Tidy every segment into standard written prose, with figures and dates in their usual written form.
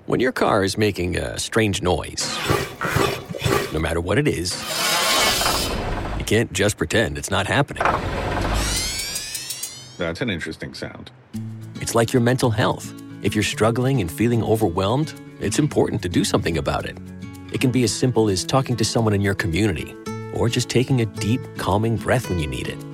When your car is making a strange noise, no matter what it is, you can't just pretend it's not happening. That's an interesting sound. It's like your mental health. If you're struggling and feeling overwhelmed, it's important to do something about it. It can be as simple as talking to someone in your community, or just taking a deep, calming breath when you need it.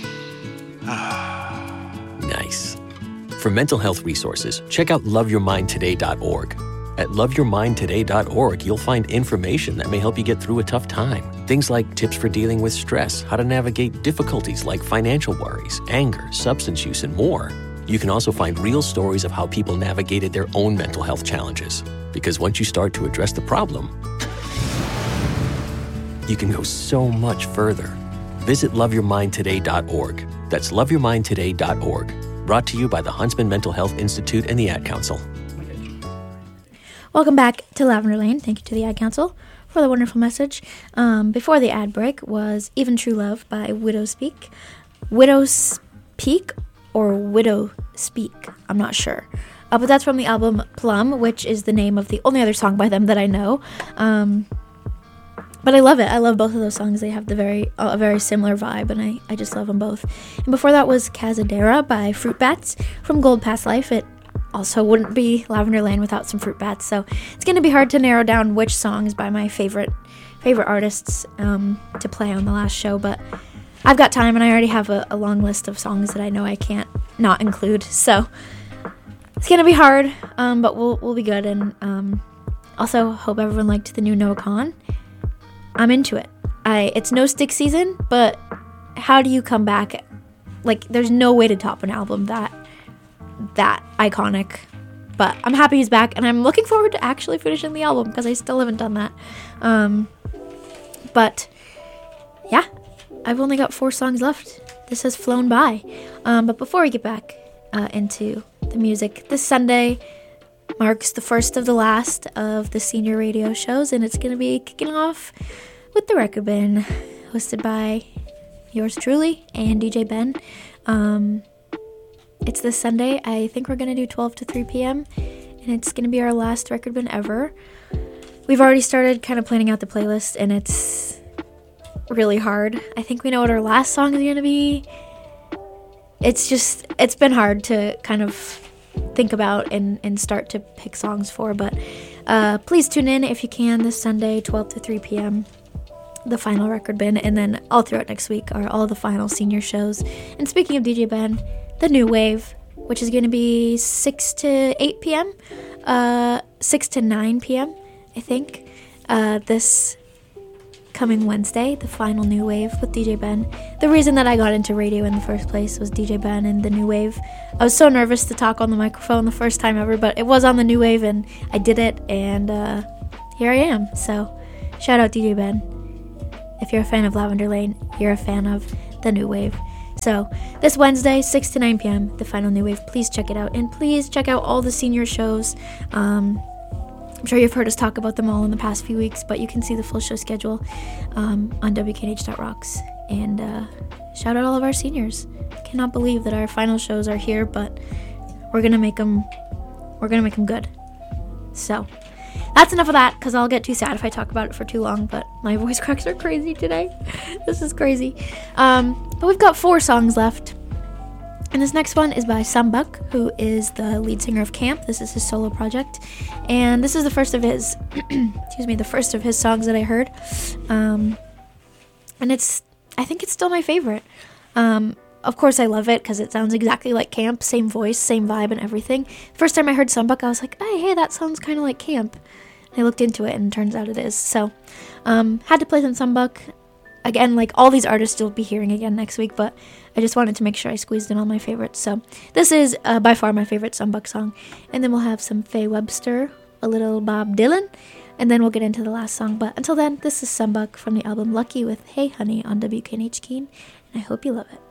Nice. For mental health resources, check out loveyourmindtoday.org. At loveyourmindtoday.org, you'll find information that may help you get through a tough time. Things like tips for dealing with stress, how to navigate difficulties like financial worries, anger, substance use, and more. You can also find real stories of how people navigated their own mental health challenges. Because once you start to address the problem, you can go so much further. Visit loveyourmindtoday.org. That's loveyourmindtoday.org. Brought to you by the Huntsman Mental Health Institute and the Ad Council. Welcome back to Lavender Lane. Thank you to the Ad Council for the wonderful message. Before the ad break was Even True Love by Widow Speak. Widow Speak or Widow Speak? I'm not sure. But that's from the album Plum, which is the name of the only other song by them that I know. But I love it. I love both of those songs. They have a very similar vibe, and I just love them both. And before that was Cazadera by Fruit Bats from Gold Past Life. It also wouldn't be Lavender Lane without some Fruit Bats, so it's going to be hard to narrow down which songs by my favorite artists to play on the last show, but I've got time, and I already have a long list of songs that I know I can't not include, so it's going to be hard, but we'll be good, and also hope everyone liked the new Noah Kahan. I'm into it. It's no stick season, but how do you come back? Like, there's no way to top an album that iconic. But I'm happy he's back, and I'm looking forward to actually finishing the album because I still haven't done that. But yeah, I've only got 4 songs left. This has flown by. But before we get back into the music, this Sunday marks the first of the last of the senior radio shows, and it's going to be kicking off with the Record Bin, hosted by yours truly and DJ Ben. It's this Sunday. I think we're going to do 12 to 3 p.m., and it's going to be our last Record Bin ever. We've already started kind of planning out the playlist, and it's really hard. I think we know what our last song is going to be. It's been hard to kind of think about and start to pick songs for, but please tune in if you can this Sunday, 12 to 3 p.m., the final Record Bin, and then all throughout next week are all the final senior shows. And speaking of DJ Ben, the New Wave, which is going to be 6 to 8 p.m., 6 to 9 p.m., I think, this coming Wednesday, the final New Wave with DJ Ben. The reason that I got into radio in the first place was DJ Ben and the New Wave. I was so nervous to talk on the microphone the first time ever, but it was on the New Wave, and I did it, and here I am. So, shout out DJ Ben. If you're a fan of Lavender Lane, you're a fan of the New Wave. So, this Wednesday, 6 to 9 p.m., the final New Wave. Please check it out, and please check out all the senior shows. I'm sure you've heard us talk about them all in the past few weeks, but you can see the full show schedule on WKNH.rocks. And shout out all of our seniors. Cannot believe that our final shows are here, but we're gonna make them good. So that's enough of that, because I'll get too sad if I talk about it for too long, but my voice cracks are crazy today. This is crazy. But we've got 4 songs left. And this next one is by Sambuck, who is the lead singer of Camp. This is his solo project. And this is the first of his, the first of his songs that I heard. And I think it's still my favorite. Of course I love it because it sounds exactly like Camp, same voice, same vibe and everything. First time I heard Sambuck, I was like, hey, that sounds kind of like Camp. And I looked into it, and it turns out it is. So, had to play some Sambuck. Again, like all these artists you'll be hearing again next week, but I just wanted to make sure I squeezed in all my favorites. So this is by far my favorite Sambuck song. And then we'll have some Faye Webster, a little Bob Dylan, and then we'll get into the last song. But until then, this is Sambuck from the album Lucky with Hey Honey on WKNH Keene, and I hope you love it.